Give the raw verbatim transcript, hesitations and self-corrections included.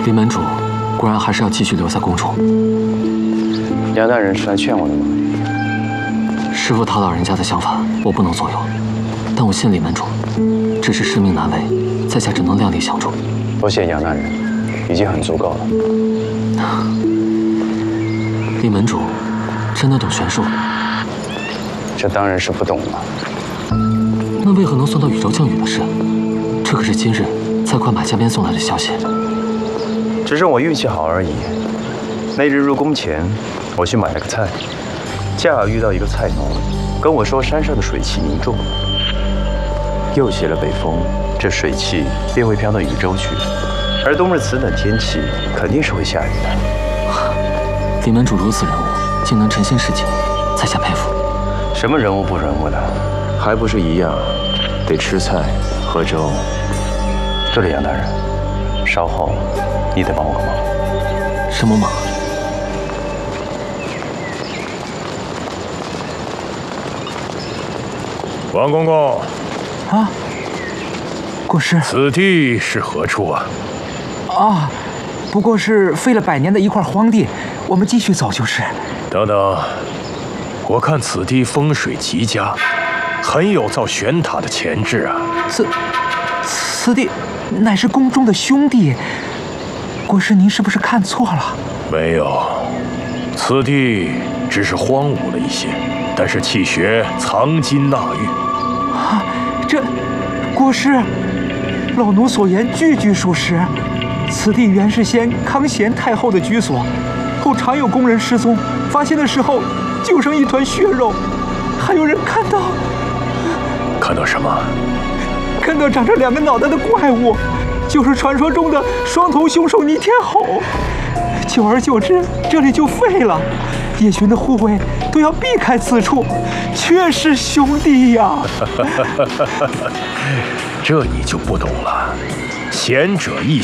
林门主果然还是要继续留在宫中。 杨大人是来劝我的吗？ 师父他老人家的想法，我不能左右。但我信李门主，只是师命难违，在下只能量力相助。 多谢杨大人，已经很足够了。 李门主真的懂玄术？ 这当然是不懂了。 那为何能算到宇宙降雨的事？这可是今日在快马加鞭送来的消息。 只是我运气好而已。那日入宫前，我去买了个菜，恰好遇到一个菜农，跟我说山上的水气凝重，又起了北风，这水汽便会飘到宇宙去。而冬日此等天气，肯定是会下雨的。 李门主如此人物，竟能沉心事情，在下佩服。 什么人物不人物的，还不是一样，得吃菜喝粥。对了，杨大人，稍后你得帮我个忙。 什么忙？ 王公公， 啊，国师， 此地是何处啊？ 啊，不过是废了百年的一块荒地，我们继续走就是。 等等，我看此地风水极佳，很有造玄塔的潜质啊。 此此地乃是宫中的兄弟，国师您是不是看错了？ 没有，此地只是荒芜了一些，但是气血藏金纳玉。 啊，这国师，老奴所言句句属实。此地原是先康贤太后的居所，后常有宫人失踪，发现的时候就剩一团血肉，还有人看到看到什么？ 看到长着两个脑袋的怪物，就是传说中的双头凶兽逆天吼。久而久之，这里就废了，夜巡的护卫都要避开此处，却是兄弟呀！ 这你就不懂了，贤者易